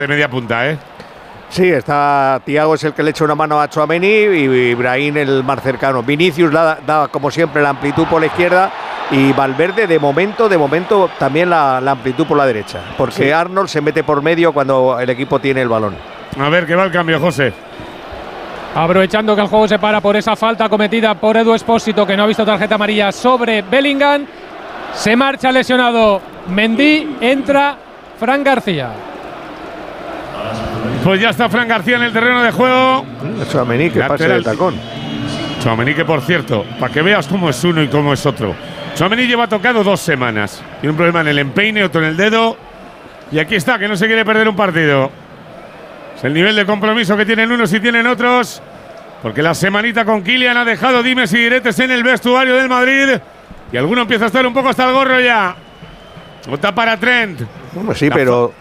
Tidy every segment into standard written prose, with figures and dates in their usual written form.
de media punta, ¿eh? Sí, está Thiago es el que le echa una mano a Tchouaméni y Brahim el más cercano. Vinicius da como siempre la amplitud por la izquierda y Valverde de momento también la amplitud por la derecha, porque sí. Arnold se mete por medio cuando el equipo tiene el balón. A ver, ¿qué va el cambio, José? Aprovechando que el juego se para por esa falta cometida por Edu Expósito, que no ha visto tarjeta amarilla sobre Bellingham, se marcha lesionado Mendy, entra Fran García. Pues ya está Fran García en el terreno de juego. Tchouaméni que pase el tacón. Tchouaméni que, por cierto, para que veas cómo es uno y cómo es otro. Tchouaméni lleva tocado 2 semanas. Tiene un problema en el empeine, otro en el dedo. Y aquí está, que no se quiere perder un partido. Es el nivel de compromiso que tienen unos y tienen otros. Porque la semanita con Kylian ha dejado dimes y diretes en el vestuario del Madrid. Y alguno empieza a estar un poco hasta el gorro ya. Vota para Trent. Bueno, sí, pero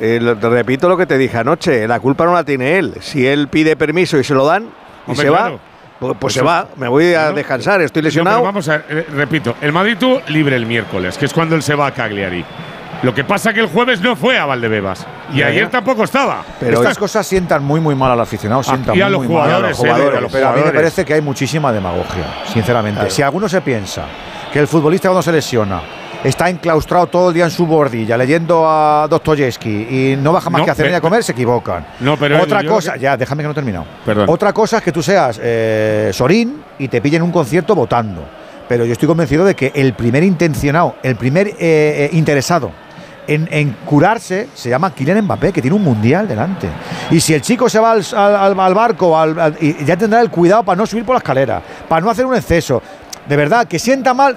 repito lo que te dije anoche. La culpa no la tiene él. Si él pide permiso y se lo dan y hombre, se claro. Va, pues se va. Me voy a descansar, estoy lesionado. No, vamos a ver, repito. El Madrid tuvo libre el miércoles, que es cuando él se va a Cagliari. Lo que pasa que el jueves no fue a Valdebebas y ayer tampoco estaba. Pero estas cosas sientan muy mal al aficionado, sientan a los jugadores. Pero a mí me parece que hay muchísima demagogia, sinceramente. Claro. Si alguno se piensa que el futbolista cuando se lesiona está enclaustrado todo el día en su bordilla leyendo a Dostoyevsky y no baja más que a cenar y a comer, se equivocan. No, pero otra cosa, ya, déjame que no he terminado. Perdón. Otra cosa es que tú seas Sorín y te pillen un concierto votando. Pero yo estoy convencido de que el primer intencionado, el primer interesado en curarse se llama Kylian Mbappé, que tiene un mundial delante. Y si el chico se va al barco, y ya tendrá el cuidado para no subir por la escalera, para no hacer un exceso. De verdad, que sienta mal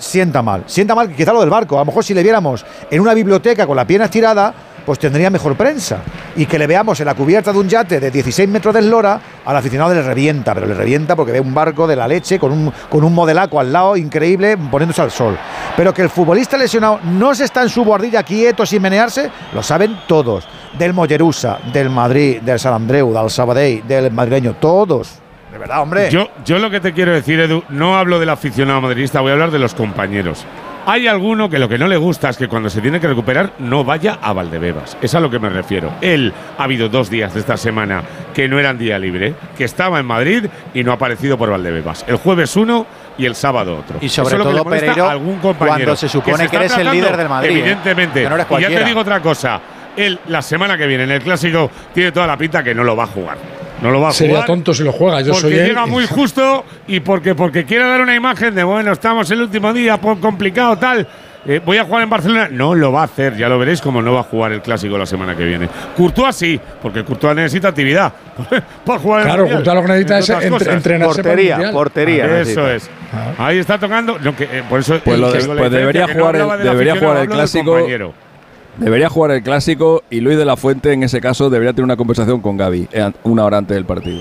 que quizá lo del barco. A lo mejor si le viéramos en una biblioteca con la pierna estirada, pues tendría mejor prensa. Y que le veamos en la cubierta de un yate de 16 metros de eslora, al aficionado le revienta, pero le revienta porque ve un barco de la leche con un modelaco al lado increíble poniéndose al sol. Pero que el futbolista lesionado no se está en su bordilla quieto sin menearse, lo saben todos. Del Mollerusa, del Madrid, del Sant Andreu, del Sabadell, del madrileño, todos. De verdad, hombre. Yo lo que te quiero decir, Edu, no hablo del aficionado madridista, voy a hablar de los compañeros. Hay alguno que lo que no le gusta es que cuando se tiene que recuperar no vaya a Valdebebas. Es a lo que me refiero. Él ha habido 2 días de esta semana que no eran día libre, que estaba en Madrid y no ha aparecido por Valdebebas. El jueves 1 y el sábado otro. Y sobre todo, Pereiro, algún compañero cuando se supone que eres el líder del Madrid. Evidentemente. Que no eres y cualquiera. ya te digo otra cosa. Él, la semana que viene, en el Clásico, tiene toda la pinta que no lo va a jugar. No lo va a Sería jugar. Tonto si lo juega. Yo soy él. Porque llega muy justo y porque quiere dar una imagen de, bueno, estamos el último día, complicado, tal. Voy a jugar en Barcelona. No lo va a hacer, ya lo veréis como no va a jugar el Clásico la semana que viene. Courtois sí, porque Courtois necesita actividad para jugar claro, el Mundial. Courtois lo que necesita es entrenarse portería. Eso es. Ahí está tocando. No, por eso pues debería jugar el Clásico. Debería jugar el Clásico y Luis de la Fuente en ese caso debería tener una conversación con Gavi 1 hora antes del partido.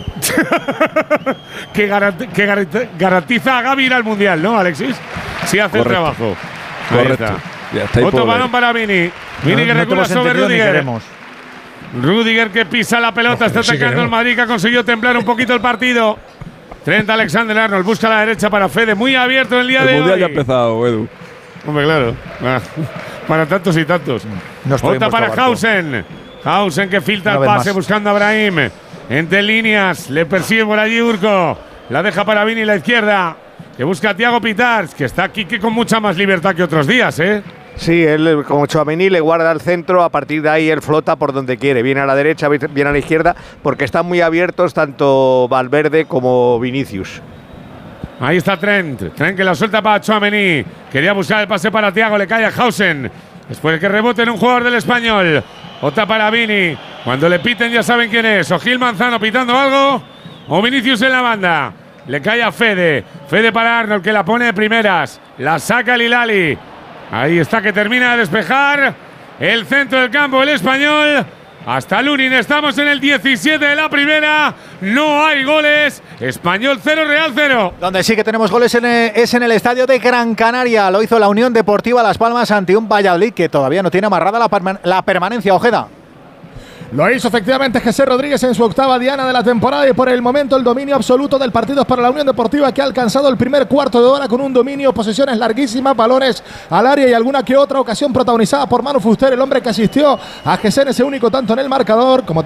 que garantiza a Gavi ir al Mundial, ¿no, Alexis? Sí hace el trabajo. Correcto. Otro balón para Vini. Vini que recula sobre Rudiger. Rudiger que pisa la pelota, está atacando el Madrid, que ha conseguido templar un poquito el partido. Trent Alexander-Arnold busca a la derecha para Fede, muy abierto en el día de hoy. El Mundial ya ha empezado, Edu. Hombre, claro. Para tantos y tantos. Otra para Hausen. Hausen que filtra el pase buscando a Brahim. Entre líneas. Le persigue por allí Urco. La deja para Vini la izquierda. Que busca a Thiago Pitars. Que está aquí que con mucha más libertad que otros días, ¿eh? Sí, él como Tchouaméni le guarda el centro. A partir de ahí él flota por donde quiere. Viene a la derecha, viene a la izquierda. Porque están muy abiertos tanto Valverde como Vinicius. Ahí está Trent. Trent que la suelta para Tchouaméni. Quería buscar el pase para Thiago. Le cae a Hausen. Después que rebote en un jugador del Español. Otra para Vini. Cuando le piten ya saben quién es. O Gil Manzano pitando algo. O Vinicius en la banda. Le cae a Fede. Fede para Arnold que la pone de primeras. La saca el Hilali. Ahí está que termina de despejar. El centro del campo el Español. Hasta Lunin, estamos en el 17 de la primera. No hay goles. Español 0, Real 0. Donde sí que tenemos goles es en el estadio de Gran Canaria. Lo hizo la Unión Deportiva Las Palmas ante un Valladolid que todavía no tiene amarrada la permanencia, Ojeda. Lo hizo efectivamente Jesús Rodríguez en su octava diana de la temporada y por el momento el dominio absoluto del partido es para la Unión Deportiva, que ha alcanzado el primer cuarto de hora con un dominio, posesiones larguísimas, balones al área y alguna que otra ocasión protagonizada por Manu Fuster, el hombre que asistió a Jesús en ese único tanto en el marcador. Como